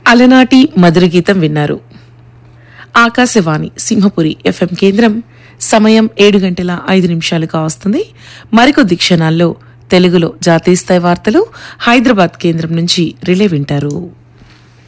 అలనాటి మధుర గీతం విన్నారు. ఆకాశవాణి సింహపురి ఎఫ్ఎం కేంద్రం. సమయం 7:05 వస్తుంది. మరికొద్ది క్షణాల్లో తెలుగులో జాతీయ స్థాయి వార్తలు హైదరాబాద్ కేంద్రం నుంచి రిలే వింటారు.